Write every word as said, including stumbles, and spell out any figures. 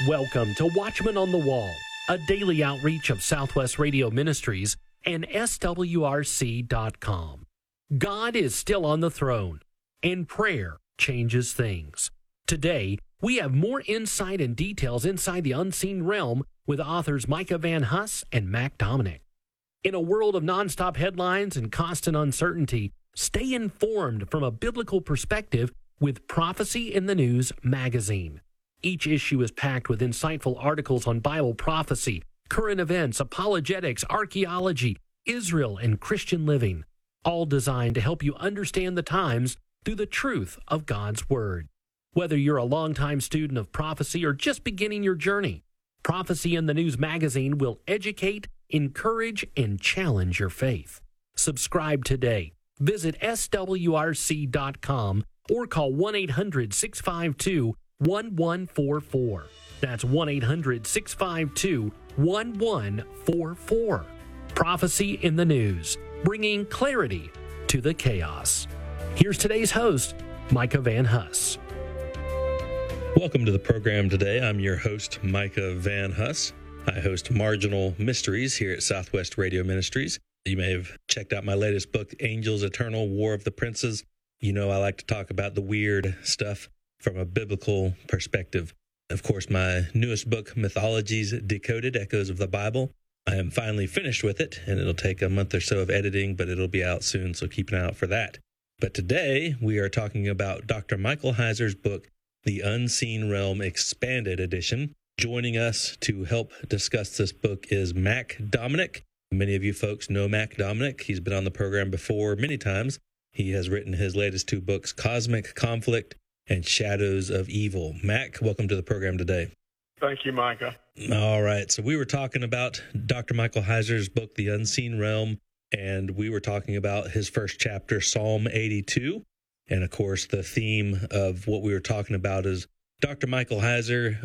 Welcome to Watchman on the Wall, a daily outreach of Southwest Radio Ministries and S W R C dot com. God is still on the throne, and prayer changes things. Today, we have more insight and details inside the unseen realm with authors Micah Van Huss and Mac Dominic. In a world of nonstop headlines and constant uncertainty, stay informed from a biblical perspective with Prophecy in the News magazine. Each issue is packed with insightful articles on Bible prophecy, current events, apologetics, archaeology, Israel, and Christian living, all designed to help you understand the times through the truth of God's Word. Whether you're a longtime student of prophecy or just beginning your journey, Prophecy in the News magazine will educate, encourage, and challenge your faith. Subscribe today. Visit S W R C dot com or call one eight hundred six five two one one four four. That's one eight hundred six five two one one four four. Prophecy in the News, bringing clarity to the chaos. Here's today's host, Micah Van Huss. Welcome to the program today. I'm your host, Micah Van Huss. I host Marginal Mysteries here at Southwest Radio Ministries. You may have checked out my latest book, Angels Eternal, War of the Princes. You know I like to talk about the weird stuff from a biblical perspective. Of course, my newest book, Mythologies Decoded, Echoes of the Bible. I am finally finished with it, and it'll take a month or so of editing, but it'll be out soon, so keep an eye out for that. But today, we are talking about Doctor Michael Heiser's book, The Unseen Realm Expanded Edition. Joining us to help discuss this book is Mac Dominic. Many of you folks know Mac Dominic. He's been on the program before many times. He has written his latest two books, Cosmic Conflict and Shadows of Evil. Mac, welcome to the program today. Thank you, Micah. All right. So we were talking about Doctor Michael Heiser's book, The Unseen Realm, and we were talking about his first chapter, Psalm eighty-two. And of course, the theme of what we were talking about is Doctor Michael Heiser